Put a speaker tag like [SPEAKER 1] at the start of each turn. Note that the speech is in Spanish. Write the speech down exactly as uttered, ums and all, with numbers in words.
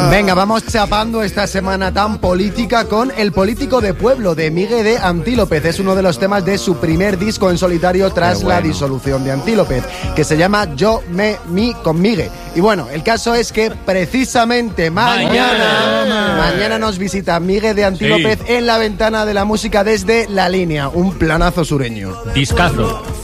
[SPEAKER 1] Venga, vamos chapando esta semana tan política con El político de pueblo de Migue de Antílopez. Es uno de los temas de su primer disco en solitario tras
[SPEAKER 2] Qué bueno.
[SPEAKER 1] la disolución de Antílopez, que se llama Yo, me, mi con Migue. Y bueno, el caso es que precisamente mañana, mañana, mañana nos visita Migue de Antílopez sí. en la ventana de la música desde La Línea, un planazo sureño.
[SPEAKER 2] Discazo.